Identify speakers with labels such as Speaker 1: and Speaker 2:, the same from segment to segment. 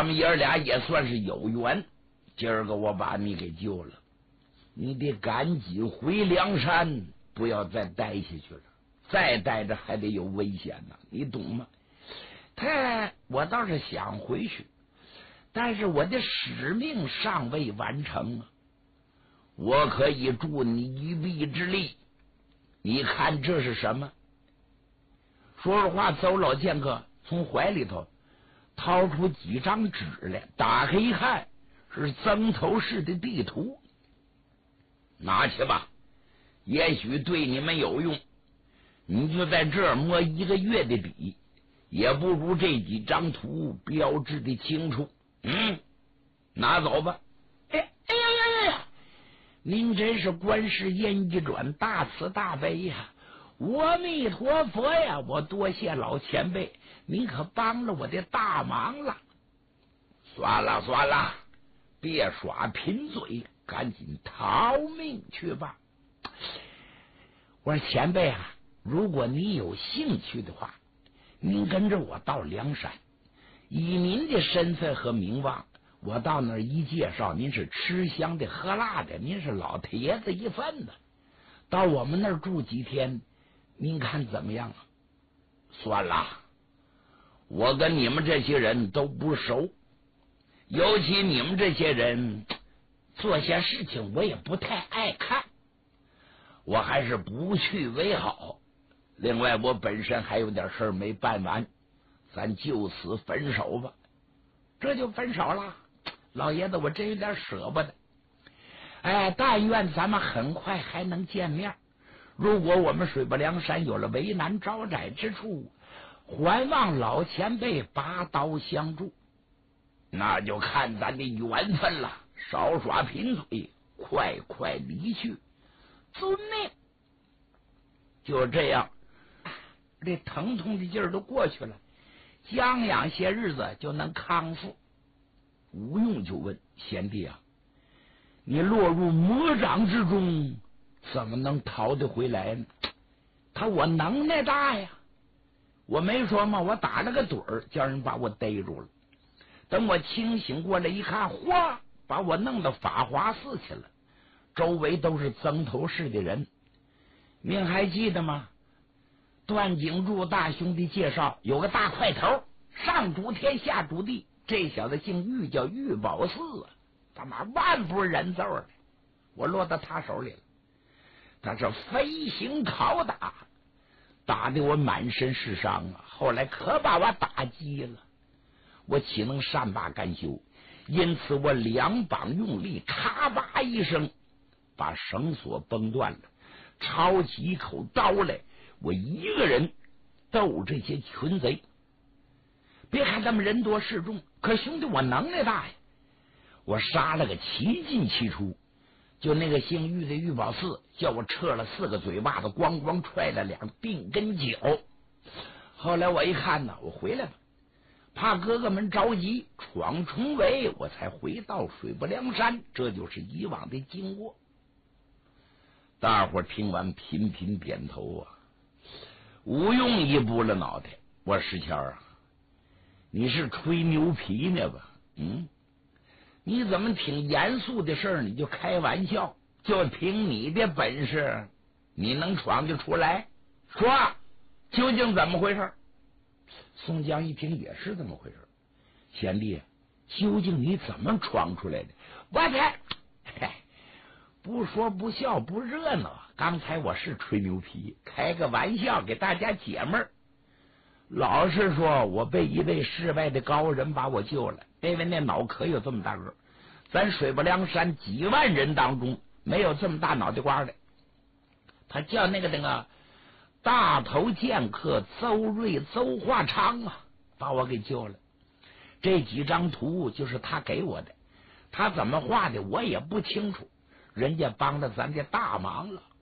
Speaker 1: 咱们爷俩也算是有缘，今儿个我把你给救了，你得赶紧回梁山，不要再待下去了，再待着还得有危险呢，你懂吗？我倒是想回去，但是我的使命尚未完成啊。我可以助你一臂之力，你看这是什么？说着话，邹老剑客从怀里头掏出几张纸来，打开一看，是曾头市的地图。拿去吧，也许对你们有用。你就在这儿摸1个月的笔，也不如这几张图标志的清楚。拿走吧。哎呀！您真是观世音一转，大慈大悲呀！阿弥陀佛呀！我多谢老前辈，您可帮了我的大忙了。算了，别耍贫嘴，赶紧逃命去吧。我说前辈啊，如果你有兴趣的话，您跟着我到梁山，以您的身份和名望，我到那儿一介绍，您是吃香的喝辣的，您是老太爷子一份子，到我们那儿住几天，您看怎么样啊？算了，我跟你们这些人都不熟，尤其你们这些人做些事情我也不太爱看，我还是不去为好。另外我本身还有点事儿没办完，咱就此分手吧。这就分手了，老爷子我真有点舍不得。但愿咱们很快还能见面。如果我们水泊梁山有了为难招窄之处，还望老前辈拔刀相助。那就看咱的缘分了，少耍贫嘴，快离去。遵命。就这样，这疼痛的劲儿都过去了，将养些日子就能康复。吴用就问贤弟啊，你落入魔掌之中，怎么能逃得回来呢？我能耐大呀，我没说吗？我打了个盹儿，叫人把我逮住了。等我清醒过来一看，哗，把我弄到法华寺去了，周围都是曾头市的人。您还记得吗？段景柱大兄弟介绍，有个大块头，上主天下主地，这小子姓玉，叫玉宝寺啊，他妈万不是人揍的，我落到他手里了。他是飞行拷打，打得我满身是伤啊，后来可把我打急了，我岂能善罢甘休？因此我两膀用力，咔吧一声把绳索崩断了，抄起一口刀来，我一个人斗这些群贼。别看他们人多势众，可兄弟我能耐大呀，我杀了个七进七出。就那个姓玉的玉宝寺，叫我撤了4个嘴巴子，咣咣踹了2腚跟脚。后来我一看呢，我回来吧，怕哥哥们着急闯重围，我才回到水泊梁山，这就是以往的经过。大伙听完频频点头啊。吴用一拨了脑袋，我说石谦啊，你是吹牛皮呢吧？你怎么挺严肃的事儿你就开玩笑？就凭你的本事，你能闯得出来？说究竟怎么回事？宋江一听也是这么回事。贤弟，究竟你怎么闯出来的？我才不说不笑不热闹，刚才我是吹牛皮，开个玩笑给大家解闷儿。老实说，我被一位世外的高人把我救了，因为那脑壳有这么大个，咱水泊梁山几万人当中没有这么大脑袋瓜的。他叫那个大头剑客邹瑞邹化昌啊，把我给救了。这几张图就是他给我的，他怎么画的我也不清楚，人家帮了咱的大忙了。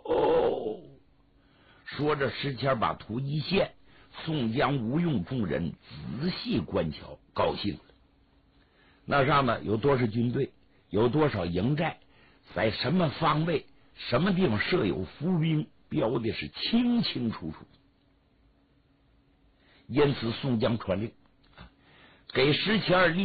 Speaker 1: 说着石谦把图一现，宋江、吴用众人仔细观瞧，高兴了。那上面有多少军队，有多少营寨，在什么方位，什么地方设有伏兵，标的是清清楚楚。因此宋江传令，给石谦立